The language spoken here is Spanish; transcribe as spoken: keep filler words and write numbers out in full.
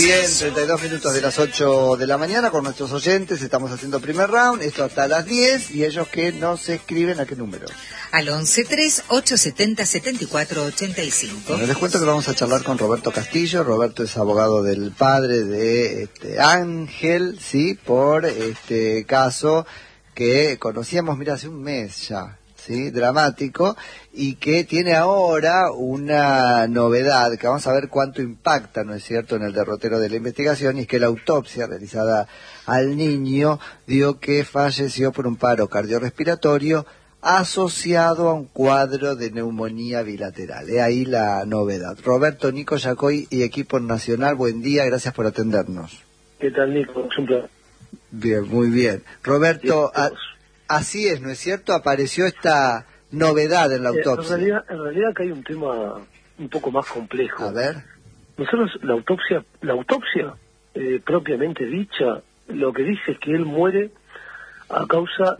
bien, treinta y dos minutos de las ocho de la mañana con nuestros oyentes. Estamos haciendo primer round, esto hasta las diez. Y ellos que no se escriben, ¿a qué número? Al once tres ocho setenta setenta y cuatro ochenta y cinco. Bueno, les cuento que vamos a charlar con Roberto Castillo. Roberto es abogado del padre de este, Ángel, sí, por este caso que conocíamos, mira, hace un mes ya, sí, dramático, y que tiene ahora una novedad que vamos a ver cuánto impacta, ¿no es cierto?, en el derrotero de la investigación, y es que la autopsia realizada al niño dio que falleció por un paro cardiorrespiratorio asociado a un cuadro de neumonía bilateral. Es ahí la novedad. Roberto, Nico Yacoy y equipo nacional, buen día, gracias por atendernos. ¿Qué tal, Nico? Es un placer. Bien, muy bien. Roberto, a, así es, ¿no es cierto? Apareció esta novedad en la autopsia. Eh, en realidad, en realidad que hay un tema un poco más complejo. A ver. Nosotros, la autopsia, la autopsia eh, propiamente dicha, lo que dice es que él muere a causa